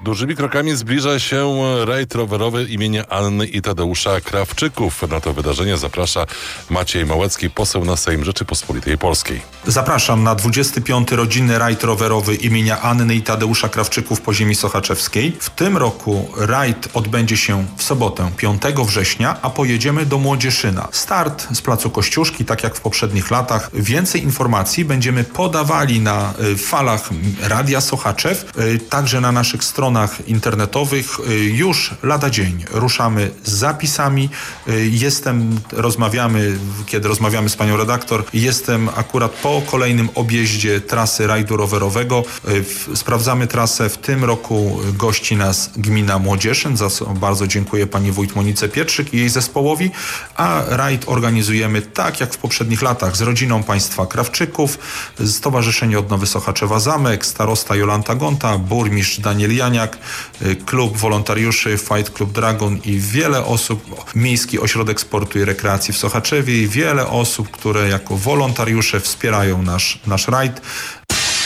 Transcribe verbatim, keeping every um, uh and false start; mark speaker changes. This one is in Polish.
Speaker 1: Dużymi krokami zbliża się rajd rowerowy imienia Anny i Tadeusza Krawczyków. Na to wydarzenie zaprasza Maciej Małecki, poseł na Sejm Rzeczypospolitej Polskiej.
Speaker 2: Zapraszam na dwudziesty piąty rodzinny rajd rowerowy imienia Anny i Tadeusza Krawczyków po ziemi sochaczewskiej. W tym roku rajd odbędzie się w sobotę, piątego września, a pojedziemy do Młodzieszyna. Start z placu Kościuszki, tak jak w poprzednich latach. Więcej informacji będziemy podawali na falach Radia Sochaczew, także na naszych stronach internetowych. Już lada dzień ruszamy z zapisami. Jestem, rozmawiamy, kiedy rozmawiamy z panią redaktor, jestem akurat po kolejnym objeździe trasy rajdu rowerowego. Sprawdzamy trasę. W tym roku gości nas gmina Młodzieszyn, za co bardzo dziękuję pani wójt Monice Pietrzyk i jej zespołowi, a rajd organizujemy tak jak w poprzednich latach z rodziną państwa Krawczyków, Stowarzyszenie Odnowy Sochaczewa Zamek, starosta Jolanta Gonta, burmistrz Daniel Janiak, klub wolontariuszy Fight Club Dragon i wiele osób, Miejski Ośrodek Sportu i Rekreacji w Sochaczewie i wiele osób, które jako wolontariusze wspierają nasz, nasz rajd.